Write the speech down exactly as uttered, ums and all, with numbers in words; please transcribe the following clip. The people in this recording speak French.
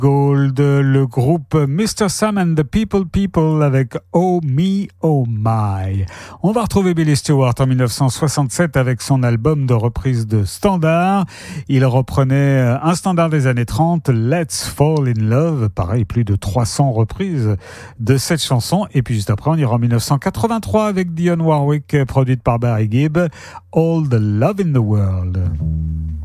Gold, le groupe mister Sam and the People People avec Oh Me, Oh My. On va retrouver Billy Stewart en dix-neuf cent soixante-sept avec son album de reprise de standard. Il reprenait un standard des années trente, Let's Fall in Love. Pareil, plus de trois cents reprises de cette chanson. Et puis juste après, on ira en dix-neuf cent quatre-vingt-trois avec Dionne Warwick, produite par Barry Gibb, All the Love in the World.